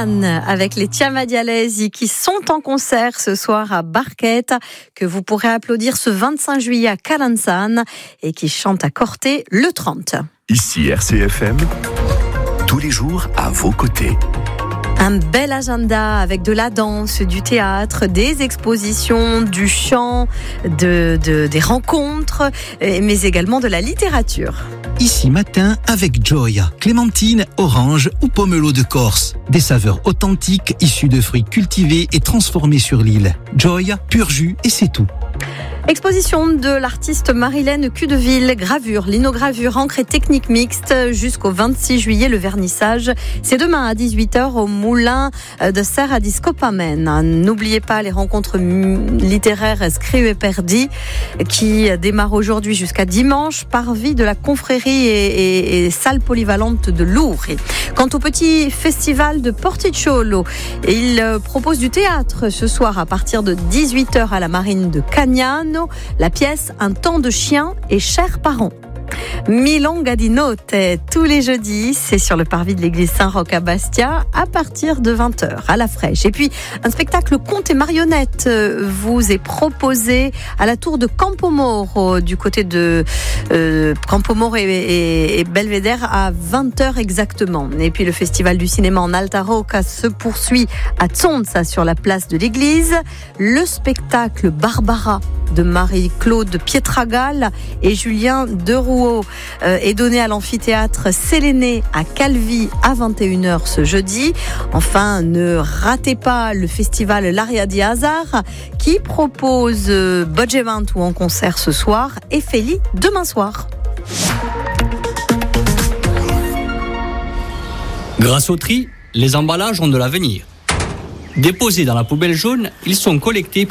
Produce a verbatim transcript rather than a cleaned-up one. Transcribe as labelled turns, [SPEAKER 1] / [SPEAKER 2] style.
[SPEAKER 1] Canan avec les Tiamadialesi qui sont en concert ce soir à Barquette, que vous pourrez applaudir ce vingt-cinq juillet à Calansan et qui chantent à Corté le trente.
[SPEAKER 2] Ici R C F M, tous les jours à vos côtés.
[SPEAKER 1] Un bel agenda avec de la danse, du théâtre, des expositions, du chant, de, de, des rencontres, mais également de la littérature.
[SPEAKER 3] Ici matin avec Joy, clémentine, orange ou pomelo de Corse. Des saveurs authentiques issues de fruits cultivés et transformés sur l'île. Joy, pur jus et c'est tout.
[SPEAKER 1] Exposition de l'artiste Marilène Cudeville, gravure, linogravure, encre et technique mixte jusqu'au vingt-six juillet. Le vernissage, c'est demain à dix-huit heures au moulin de Serra di Scopamen. N'oubliez pas les rencontres littéraires Scriu e Perdi qui démarrent aujourd'hui jusqu'à dimanche, parvis de la confrérie et, et, et salle polyvalente de Lourdes. Quant au petit festival de Porticciolo, il propose du théâtre ce soir à partir de dix-huit heures à la marine de Cagnano. La pièce Un temps de chien et chers parents. Milonga di Notte, tous les jeudis, c'est sur le parvis de l'église Saint-Roch à Bastia à partir de vingt heures à la fraîche. Et puis un spectacle conte et marionnettes vous est proposé à la tour de Campomoro du côté de euh, Campomoro et, et, et Belvédère à vingt heures exactement. Et puis le festival du cinéma en Alta Rocca se poursuit à Zonza sur la place de l'église. Le spectacle Barbara de Marie-Claude Pietragal et Julien Derouault euh, est donné à l'amphithéâtre Séléné à Calvi à vingt et une heures ce jeudi. Enfin, ne ratez pas le festival L'Aria di Hazard qui propose euh, Budgevant ou en concert ce soir et Feli demain soir.
[SPEAKER 4] Grâce au tri, les emballages ont de l'avenir. Déposés dans la poubelle jaune, ils sont collectés